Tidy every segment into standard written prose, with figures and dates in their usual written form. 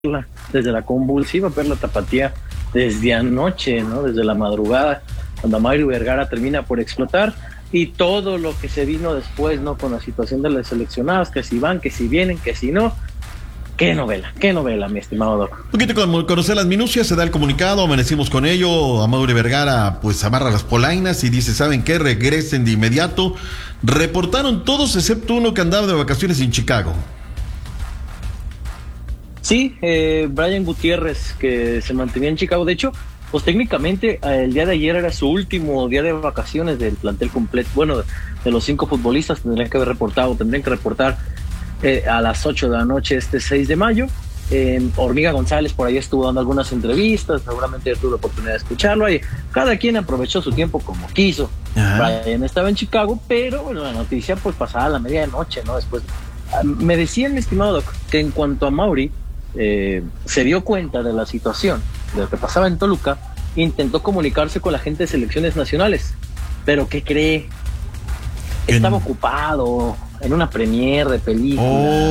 desde la convulsiva Perla Tapatía desde anoche, ¿no? Desde la madrugada, cuando Mauri Vergara termina por explotar, y todo lo que se vino después, ¿no? Con la situación de los seleccionados, que si van, que si vienen, que si no. Qué novela, mi estimado Doc. Un poquito como conocer las minucias, se da el comunicado, amanecimos con ello, Mauri Vergara pues amarra las polainas y dice, ¿saben qué? Regresen de inmediato. Reportaron todos excepto uno que andaba de vacaciones en Chicago. Sí, Brian Gutiérrez, que se mantenía en Chicago. De hecho, pues técnicamente el día de ayer era su último día de vacaciones del plantel completo. Bueno, de los 5 futbolistas tendrían que reportar a las 8 de la noche este 6 de mayo. Hormiga González por ahí estuvo dando algunas entrevistas, seguramente ya tuve la oportunidad de escucharlo. Ahí cada quien aprovechó su tiempo como quiso. Ajá. Brian estaba en Chicago, pero bueno, la noticia pues pasaba a la medianoche, ¿no? Después me decía mi estimado Doc que en cuanto a Mauri se dio cuenta de la situación, de lo que pasaba en Toluca, intentó comunicarse con la gente de selecciones nacionales, pero ¿qué cree? Estaba ocupado en una premiere de película.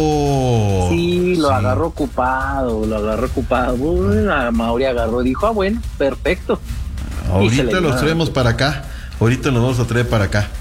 Sí, lo agarró ocupado. Bueno, Mauri agarró y dijo, bueno, perfecto. Ahorita los traemos para acá. Ahorita nos vamos a traer para acá.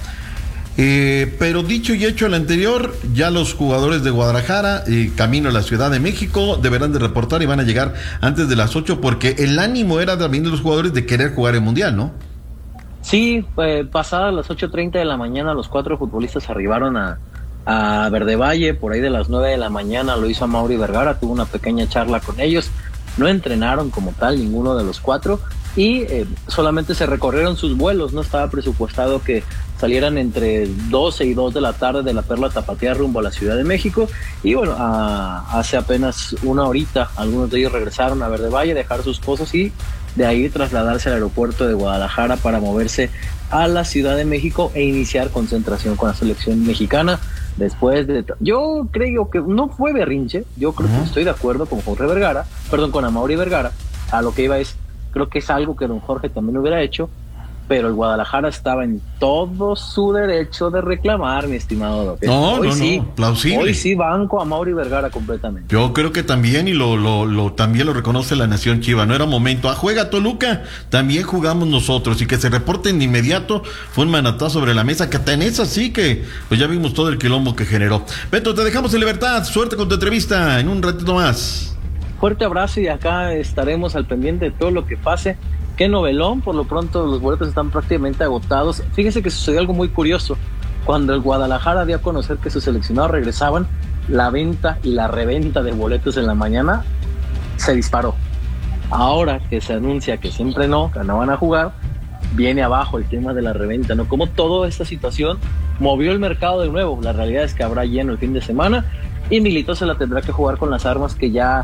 Pero dicho y hecho el anterior, ya los jugadores de Guadalajara, camino a la Ciudad de México, deberán de reportar y van a llegar antes de las 8, porque el ánimo era también de los jugadores de querer jugar el Mundial, ¿no? Sí, pasadas las 8:30 de la mañana, los 4 futbolistas arribaron a Verde Valle. Por ahí de las 9 de la mañana lo hizo Mauri Vergara, tuvo una pequeña charla con ellos. No entrenaron como tal ninguno de los 4 y solamente se recorrieron sus vuelos. No estaba presupuestado que salieran entre 12 y 2 de la tarde de la Perla Tapatía rumbo a la Ciudad de México. Y bueno, hace apenas una horita algunos de ellos regresaron a Verde Valle, dejar sus cosas y de ahí trasladarse al aeropuerto de Guadalajara para moverse a la Ciudad de México e iniciar concentración con la selección mexicana. Después yo creo que no fue berrinche, yo creo que estoy de acuerdo con con Amaury Vergara. A lo que iba creo que es algo que don Jorge también hubiera hecho, pero el Guadalajara estaba en todo su derecho de reclamar, mi estimado Doc. Plausible. Hoy sí banco a Mauri Vergara completamente. Yo creo que también, y también lo reconoce la Nación Chiva, no era momento. Juega Toluca, también jugamos nosotros, y que se reporten de inmediato fue un manatazo sobre la mesa, que tenés así que, pues ya vimos todo el quilombo que generó. Beto, te dejamos en libertad, suerte con tu entrevista, en un ratito más. Fuerte abrazo y acá estaremos al pendiente de todo lo que pase. Qué novelón, por lo pronto los boletos están prácticamente agotados. Fíjese que sucedió algo muy curioso. Cuando el Guadalajara dio a conocer que sus seleccionados regresaban, la venta y la reventa de boletos en la mañana se disparó. Ahora que se anuncia que siempre que no van a jugar, viene abajo el tema de la reventa, ¿no? Como toda esta situación movió el mercado de nuevo. La realidad es que habrá lleno el fin de semana y Milito se la tendrá que jugar con las armas que ya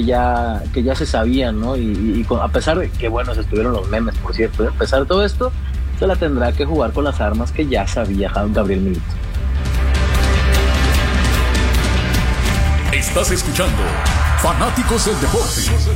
se sabían, ¿no? Y a pesar de que, bueno, se estuvieron los memes, por cierto, a pesar de todo esto, se la tendrá que jugar con las armas que ya sabía Gabriel Milito. Estás escuchando Fanáticos del Deporte.